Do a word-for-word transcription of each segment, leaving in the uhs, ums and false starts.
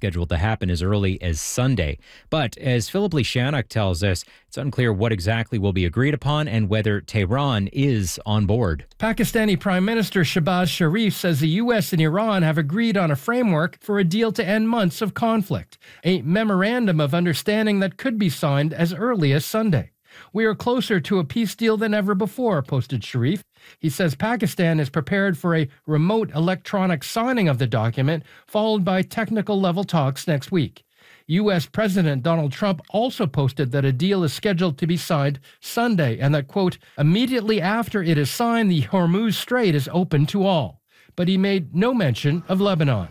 scheduled to happen as early as Sunday. But as Philip Lishanuk tells us, it's unclear what exactly will be agreed upon and whether Tehran is on board. Pakistani Prime Minister Shehbaz Sharif says the U S and Iran have agreed on a framework for a deal to end months of conflict, a memorandum of understanding that could be signed as early as Sunday. We are closer to a peace deal than ever before, posted Sharif. He says Pakistan is prepared for a remote electronic signing of the document, followed by technical-level talks next week. U S. President Donald Trump also posted that a deal is scheduled to be signed Sunday and that, quote, immediately after it is signed, the Hormuz Strait is open to all. But he made no mention of Lebanon.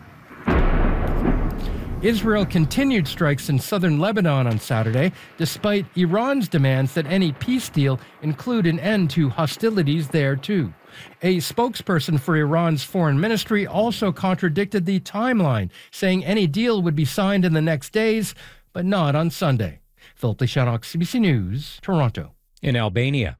Israel continued strikes in southern Lebanon on Saturday, despite Iran's demands that any peace deal include an end to hostilities there, too. A spokesperson for Iran's foreign ministry also contradicted the timeline, saying any deal would be signed in the next days, but not on Sunday. Philip Lishanuk, C B C News, Toronto. In Albania,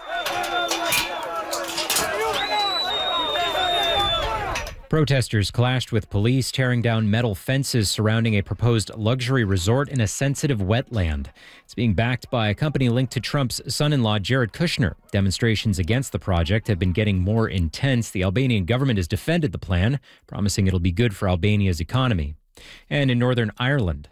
protesters clashed with police, tearing down metal fences surrounding a proposed luxury resort in a sensitive wetland. It's being backed by a company linked to Trump's son-in-law, Jared Kushner. Demonstrations against the project have been getting more intense. The Albanian government has defended the plan, promising it'll be good for Albania's economy. And in Northern Ireland,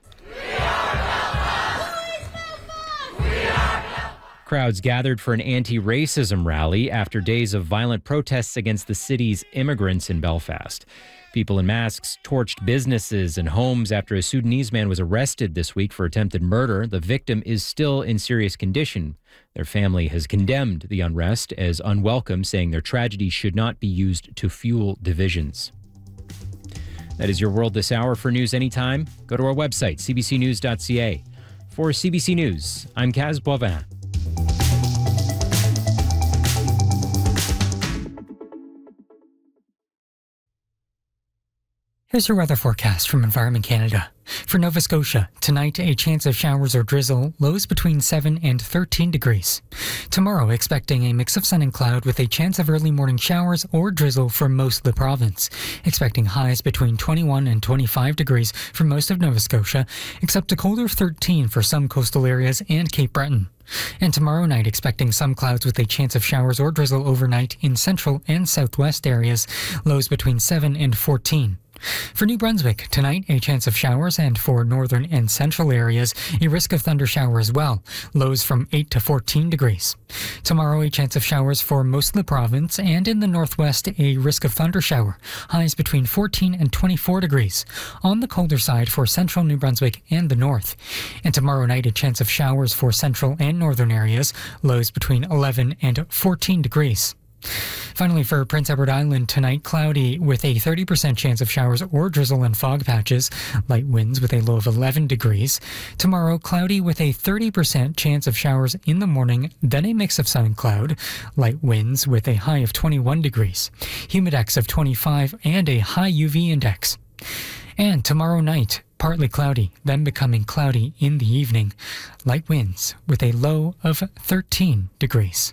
crowds gathered for an anti-racism rally after days of violent protests against the city's immigrants in Belfast. People in masks torched businesses and homes after a Sudanese man was arrested this week for attempted murder. The victim is still in serious condition. Their family has condemned the unrest as unwelcome, saying their tragedy should not be used to fuel divisions. That is your world this hour. For news anytime, go to our website, c b c news dot c a. For C B C News, I'm Kaz Boivin. Here's your weather forecast from Environment Canada. For Nova Scotia, tonight a chance of showers or drizzle, lows between seven and thirteen degrees. Tomorrow, expecting a mix of sun and cloud with a chance of early morning showers or drizzle for most of the province. Expecting highs between twenty-one and twenty-five degrees for most of Nova Scotia, except a colder thirteen for some coastal areas and Cape Breton. And tomorrow night, expecting some clouds with a chance of showers or drizzle overnight in central and southwest areas, lows between seven and fourteen. For New Brunswick, tonight a chance of showers, and for northern and central areas a risk of thunder shower as well, lows from eight to fourteen degrees. Tomorrow a chance of showers for most of the province, and in the northwest a risk of thunder shower, highs between fourteen and twenty-four degrees, on the colder side for central New Brunswick and the north. And tomorrow night a chance of showers for central and northern areas, lows between eleven and fourteen degrees. Finally, for Prince Edward Island, tonight cloudy with a thirty percent chance of showers or drizzle and fog patches, light winds with a low of eleven degrees. Tomorrow, cloudy with a thirty percent chance of showers in the morning, then a mix of sun and cloud, light winds with a high of twenty-one degrees, humidex of twenty-five, and a high U V index. And tomorrow night, partly cloudy, then becoming cloudy in the evening, light winds with a low of thirteen degrees.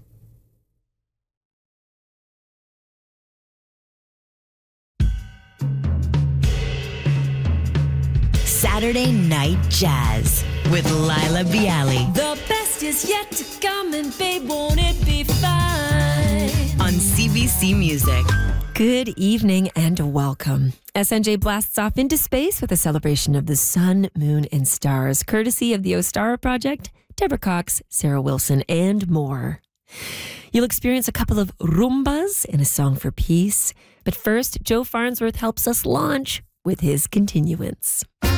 Saturday Night Jazz with Laila Bialy. The best is yet to come, and babe, won't it be fine? On C B C Music. Good evening and welcome. S N J blasts off into space with a celebration of the sun, moon, and stars, courtesy of the Ostara Project, Deborah Cox, Sarah Wilson, and more. You'll experience a couple of rumbas and a song for peace. But first, Joe Farnsworth helps us launch with his continuance.